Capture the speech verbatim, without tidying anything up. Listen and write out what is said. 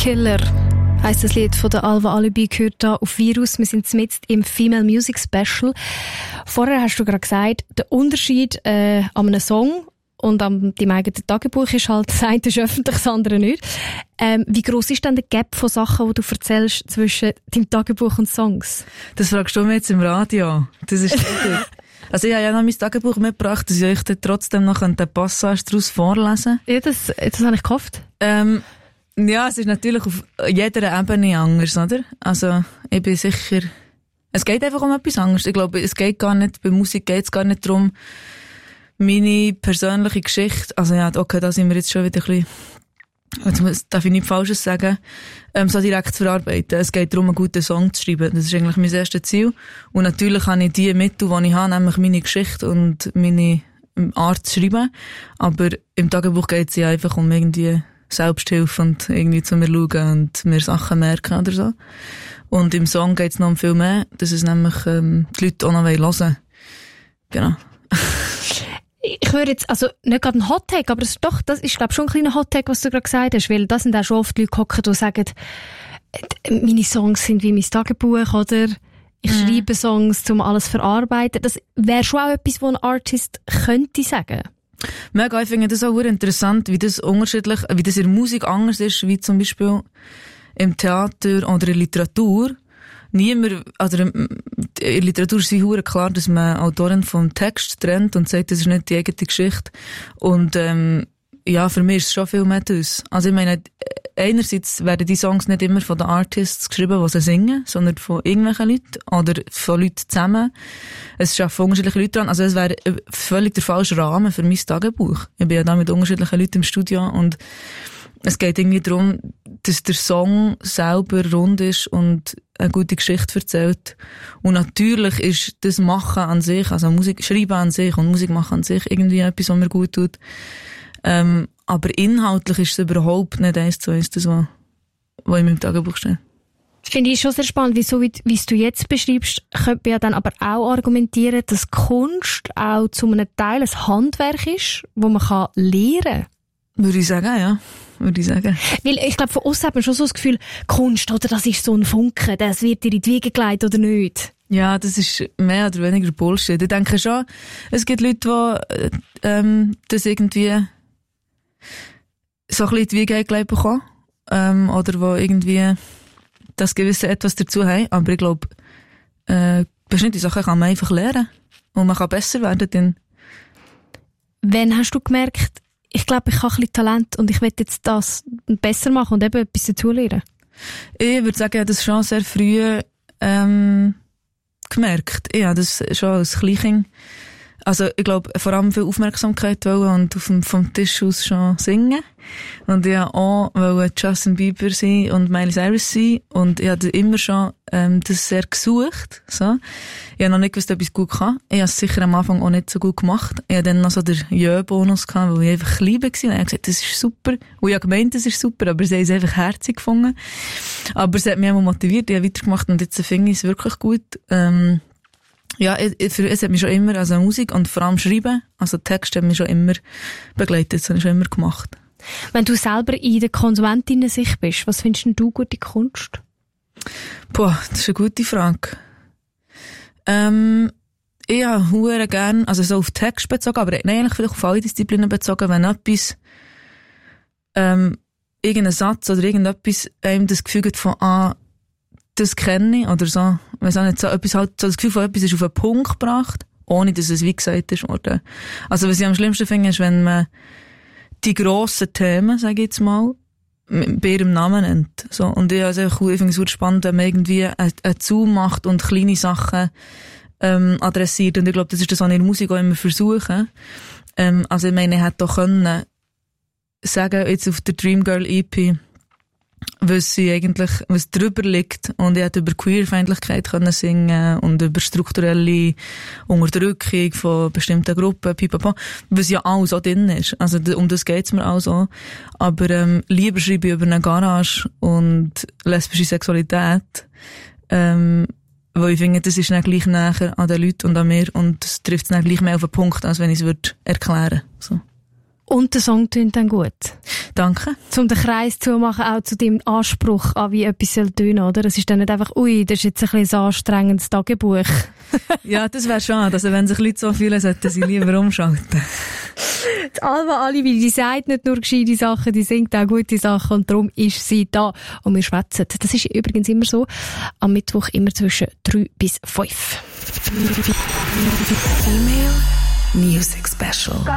Killer heisst das Lied von der Alva Alibi, gehört hier auf Virus. Wir sind mitten im Female Music Special. Vorher hast du gerade gesagt, der Unterschied äh, an einem Song und an deinem eigenen Tagebuch ist halt, das eine ist öffentlich, das andere nicht. Ähm, wie gross ist denn der Gap von Sachen, die du erzählst zwischen deinem Tagebuch und Songs? Das fragst du mir jetzt im Radio. Das ist richtig. Also ich habe ja noch mein Tagebuch mitgebracht, dass ich euch dann trotzdem noch eine Passage daraus vorlesen kann. Ja, das, das habe ich gehofft. Ähm, ja, es ist natürlich auf jeder Ebene anders, oder? Also ich bin sicher... Es geht einfach um etwas anderes. Ich glaube, es geht gar nicht, bei Musik geht es gar nicht darum, meine persönliche Geschichte, also ja, okay, da sind wir jetzt schon wieder ein bisschen, jetzt darf ich nichts Falsches sagen, ähm, so direkt zu verarbeiten. Es geht darum, einen guten Song zu schreiben. Das ist eigentlich mein erstes Ziel. Und natürlich habe ich die Mittel, die ich habe, nämlich meine Geschichte und meine Art zu schreiben. Aber im Tagebuch geht es ja einfach um irgendwie Selbsthilfe und irgendwie zu mir schauen und mir Sachen merken oder so. Und im Song geht es noch um viel mehr, dass es nämlich ähm, die Leute auch noch hören wollen. Genau. Ich würde jetzt, also nicht gerade ein Hot-Take, aber das ist doch, das ist glaube ich schon ein kleiner Hot-Take, was du gerade gesagt hast, weil da sind auch schon oft Leute gekommen, die sagen, meine Songs sind wie mein Tagebuch, oder ich mhm. schreibe Songs, um alles zu verarbeiten. Das wäre schon auch etwas, was ein Artist könnte sagen. Mega, ich finde das auch sehr interessant, wie das unterschiedlich, wie das in der Musik anders ist, wie zum Beispiel im Theater oder in der Literatur. Niemand, also in der Literatur ist es wie klar, dass man Autoren vom Text trennt und sagt, das ist nicht die eigene Geschichte. Und ähm, ja, für mich ist es schon viel mehr das. Also ich meine, einerseits werden die Songs nicht immer von den Artists geschrieben, die sie singen, sondern von irgendwelchen Leuten oder von Leuten zusammen. Es schaffen unterschiedliche Leute dran. Also es wäre völlig der falsche Rahmen für mein Tagebuch. Ich bin ja da mit unterschiedlichen Leuten im Studio und es geht irgendwie darum, dass der Song selber rund ist und eine gute Geschichte erzählt. Und natürlich ist das Machen an sich, also Musik schreiben an sich und Musik machen an sich irgendwie etwas, was mir gut tut. Ähm, aber inhaltlich ist es überhaupt nicht eins zu eins das, was, was in meinem Tagebuch steht. Das finde ich schon sehr spannend, wie so wie, wie es du jetzt beschreibst, könnte man ja dann aber auch argumentieren, dass Kunst auch zu einem Teil ein Handwerk ist, das man kann lernen kann. Würde ich sagen, ja. Würde ich sagen. Weil ich glaube, von uns hat man schon so das Gefühl, Kunst, oder das ist so ein Funken, das wird dir in die Wiege gelegt oder nicht. Ja, das ist mehr oder weniger Bullshit. Ich denke schon, es gibt Leute, die ähm, das irgendwie so ein bisschen in die Wiege gelegt bekommen. Ähm, oder die irgendwie das gewisse etwas dazu haben. Aber ich glaube, äh, bestimmte Sachen kann man einfach lernen. Und man kann besser werden. Dann. Wann hast du gemerkt, ich glaube, ich habe ein bisschen Talent und ich will jetzt das besser machen und eben etwas dazulernen? Ich würde sagen, ich habe das schon sehr früh ähm, gemerkt. Ich habe das schon als Kleinkind. Also ich glaube, vor allem viel Aufmerksamkeit wollen und auf dem, vom Tisch aus schon singen. Und ich wollte auch Justin Bieber sein und Miley Cyrus sein. Und ich habe immer schon ähm, das sehr gesucht. So. Ich habe noch nicht gewusst, ob ich es gut kann. Ich habe es sicher am Anfang auch nicht so gut gemacht. Ich hatte dann noch so den Jö-Bonus gehabt, weil ich einfach klein war. Und ich habe gesagt, das ist super. Und ich habe gemeint, das ist super, aber sie haben es einfach herzig gefunden. Aber es hat mich auch motiviert. Ich habe weitergemacht und jetzt finde ich es wirklich gut. Ähm, Ja, es hat mich schon immer, also Musik und vor allem Schreiben, also Text hat mich schon immer begleitet, das habe ich schon immer gemacht. Wenn du selber in der Konsumentinnen-Sicht bist, was findest du gute Kunst? Boah, das ist eine gute Frage. Ähm, ich habe hure gern, also so auf Text bezogen, aber nein, eigentlich vielleicht auf alle Disziplinen bezogen, wenn etwas, ähm, irgendein Satz oder irgendetwas einem das Gefühl gibt von, ah, das kenne ich, oder so, weiss auch nicht, so etwas halt, so das Gefühl von etwas ist auf einen Punkt gebracht, ohne dass es wie gesagt ist worden. Also was ich am schlimmsten finde, ist, wenn man die grossen Themen, sage ich jetzt mal, bei ihrem Namen nennt. So. Und ich, also, ich finde es super spannend, wenn man irgendwie einen Zoom macht und kleine Sachen ähm, adressiert. Und ich glaube, das ist das, was ich in der Musik auch immer versuche. Ähm, also ich meine, ich hätte doch können sagen, jetzt auf der Dreamgirl E P, was sie eigentlich, was drüber liegt. Und ich hätte über Queerfeindlichkeit können singen und über strukturelle Unterdrückung von bestimmten Gruppen, pipapo, was ja alles auch drin ist. Also, um das geht's mir auch so. Aber, ähm, lieber schreibe ich über eine Garage und lesbische Sexualität, ähm, weil ich finde, das ist dann gleich näher an den Leuten und an mir und das trifft es dann gleich mehr auf den Punkt, als wenn ich es würde erklären. So. Und der Song tönt dann gut. Danke. Um den Kreis zu machen, auch zu deinem Anspruch an, wie etwas soll tönen, oder? Es ist dann nicht einfach, ui, das ist jetzt ein bisschen ein anstrengendes Tagebuch. Ja, das wäre schade. Also, wenn sich Leute so fühlen, sollten sie lieber umschalten. Die Alva Alibi, die sagt nicht nur gescheite Sachen, die singt auch gute Sachen und darum ist sie da. Und wir schwätzen. Das ist übrigens immer so. Am Mittwoch immer zwischen drei bis fünf. Female Music Special.